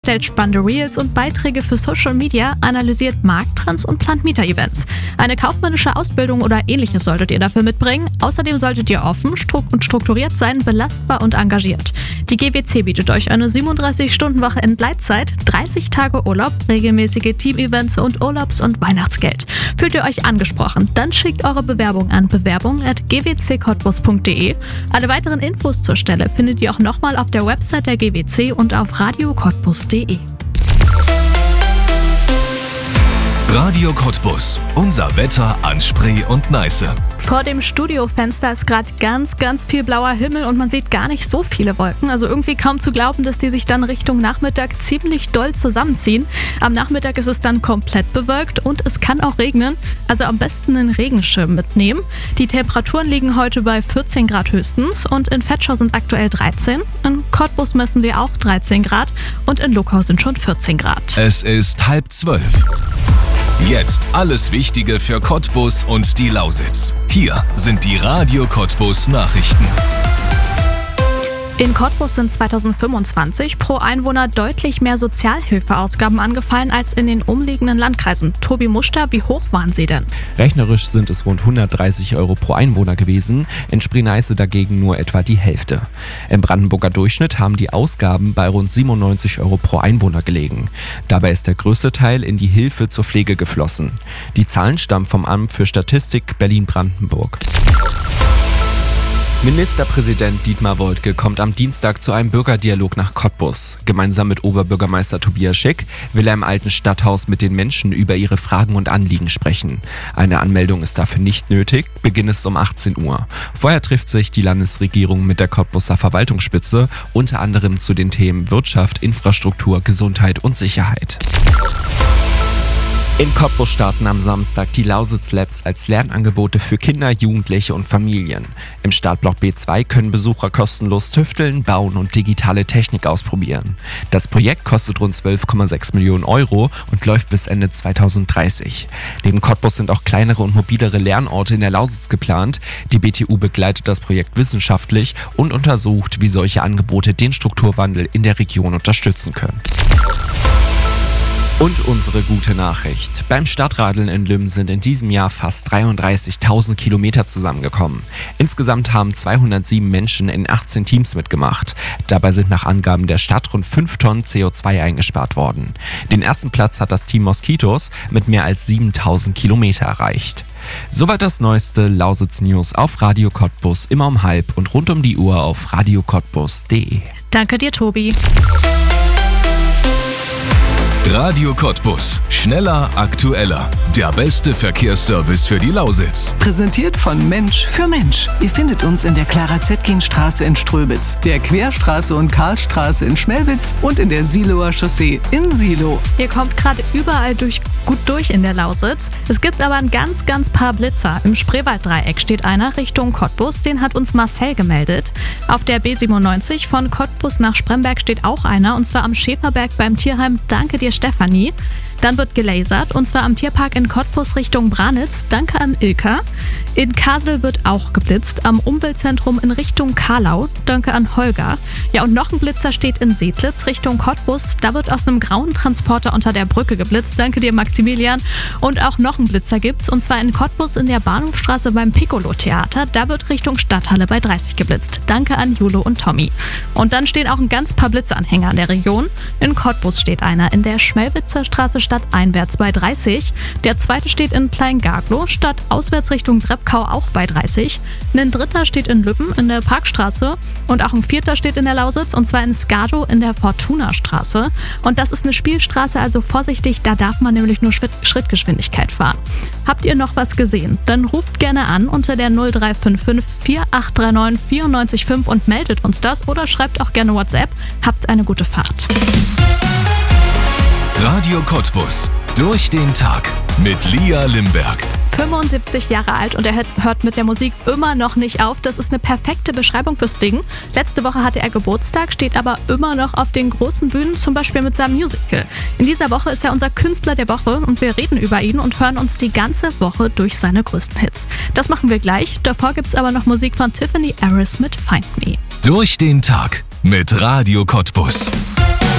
Stellt spannende Reels und Beiträge für Social Media, analysiert Markttrends und plant Mieter-Events. Eine kaufmännische Ausbildung oder ähnliches solltet ihr dafür mitbringen. Außerdem solltet ihr offen und strukturiert sein, belastbar und engagiert. Die GWC bietet euch eine 37-Stunden-Woche in Gleitzeit, 30 Tage Urlaub, regelmäßige Team-Events und Urlaubs- und Weihnachtsgeld. Fühlt ihr euch angesprochen? Dann schickt eure Bewerbung an bewerbung@gwccottbus.de. Alle weiteren Infos zur Stelle findet ihr auch nochmal auf der Website der GWC und auf radiocottbus.de. Radio Cottbus. Unser Wetter an Spree und Neiße. Vor dem Studiofenster ist gerade ganz viel blauer Himmel und man sieht gar nicht so viele Wolken. Also irgendwie kaum zu glauben, dass die sich dann Richtung Nachmittag ziemlich doll zusammenziehen. Am Nachmittag ist es dann komplett bewölkt und es kann auch regnen. Also am besten einen Regenschirm mitnehmen. Die Temperaturen liegen heute bei 14 Grad höchstens und in Vetschau sind aktuell 13. In Cottbus messen wir auch 13 Grad und in Luckau sind schon 14 Grad. Es ist 11:30. Jetzt alles Wichtige für Cottbus und die Lausitz. Hier sind die Radio Cottbus Nachrichten. In Cottbus sind 2025 pro Einwohner deutlich mehr Sozialhilfeausgaben angefallen als in den umliegenden Landkreisen. Tobi Muster, wie hoch waren sie denn? Rechnerisch sind es rund 130 € pro Einwohner gewesen, in Spree-Neiße dagegen nur etwa die Hälfte. Im Brandenburger Durchschnitt haben die Ausgaben bei rund 97 € pro Einwohner gelegen. Dabei ist der größte Teil in die Hilfe zur Pflege geflossen. Die Zahlen stammen vom Amt für Statistik Berlin-Brandenburg. Ministerpräsident Dietmar Woidke kommt am Dienstag zu einem Bürgerdialog nach Cottbus. Gemeinsam mit Oberbürgermeister Tobias Schick will er im alten Stadthaus mit den Menschen über ihre Fragen und Anliegen sprechen. Eine Anmeldung ist dafür nicht nötig, Beginn ist um 18 Uhr. Vorher trifft sich die Landesregierung mit der Cottbuser Verwaltungsspitze, unter anderem zu den Themen Wirtschaft, Infrastruktur, Gesundheit und Sicherheit. In Cottbus starten am Samstag die Lausitz Labs als Lernangebote für Kinder, Jugendliche und Familien. Im Startblock B2 können Besucher kostenlos tüfteln, bauen und digitale Technik ausprobieren. Das Projekt kostet rund 12,6 Millionen € und läuft bis Ende 2030. Neben Cottbus sind auch kleinere und mobilere Lernorte in der Lausitz geplant. Die BTU begleitet das Projekt wissenschaftlich und untersucht, wie solche Angebote den Strukturwandel in der Region unterstützen können. Und unsere gute Nachricht. Beim Stadtradeln in Lümm sind in diesem Jahr fast 33.000 Kilometer zusammengekommen. Insgesamt haben 207 Menschen in 18 Teams mitgemacht. Dabei sind nach Angaben der Stadt rund 5 Tonnen CO2 eingespart worden. Den ersten Platz hat das Team Moskitos mit mehr als 7.000 Kilometer erreicht. Soweit das neueste Lausitz News auf Radio Cottbus, immer um 12:30 und rund um die Uhr auf radiocottbus.de. Danke dir, Tobi. Radio Cottbus. Schneller, aktueller. Der beste Verkehrsservice für die Lausitz. Präsentiert von Mensch für Mensch. Ihr findet uns in der Clara-Zetkin-Straße in Ströbitz, der Querstraße und Karlstraße in Schmelwitz und in der Siloer Chaussee in Silo. Ihr kommt gerade überall gut durch in der Lausitz. Es gibt aber ein ganz paar Blitzer. Im Spreewalddreieck steht einer Richtung Cottbus, den hat uns Marcel gemeldet. Auf der B97 von Cottbus nach Spremberg steht auch einer, und zwar am Schäferberg beim Tierheim. Danke dir, Stefanie. Dann wird gelasert, und zwar am Tierpark in Cottbus Richtung Branitz. Danke an Ilka. In Kasel wird auch geblitzt, am Umweltzentrum in Richtung Karlau. Danke an Holger. Ja, und noch ein Blitzer steht in Seedlitz Richtung Cottbus. Da wird aus einem grauen Transporter unter der Brücke geblitzt. Danke dir, Maximilian. Und auch noch ein Blitzer gibt's, und zwar in Cottbus in der Bahnhofstraße beim Piccolo-Theater. Da wird Richtung Stadthalle bei 30 geblitzt. Danke an Julo und Tommy. Und dann stehen auch ein ganz paar Blitzanhänger in der Region. In Cottbus steht einer in der Schmelwitzer Straße stadteinwärts bei 30. Der zweite steht in Kleingaglo, stadtauswärts Richtung Drebkau auch bei 30. Ein dritter steht in Lübben in der Parkstraße und auch ein vierter steht in der Lausitz, und zwar in Skado in der Fortuna-Straße. Und das ist eine Spielstraße, also vorsichtig, da darf man nämlich nur Schrittgeschwindigkeit fahren. Habt ihr noch was gesehen? Dann ruft gerne an unter der 0355 4839 94 und meldet uns das oder schreibt auch gerne WhatsApp. Habt eine gute Fahrt. Radio Cottbus. Durch den Tag mit Lia Limberg. 75 Jahre alt und er hört mit der Musik immer noch nicht auf. Das ist eine perfekte Beschreibung für Sting. Letzte Woche hatte er Geburtstag, steht aber immer noch auf den großen Bühnen, zum Beispiel mit seinem Musical. In dieser Woche ist er unser Künstler der Woche und wir reden über ihn und hören uns die ganze Woche durch seine größten Hits. Das machen wir gleich. Davor gibt's aber noch Musik von Tiffany Harris mit Find Me. Durch den Tag mit Radio Cottbus.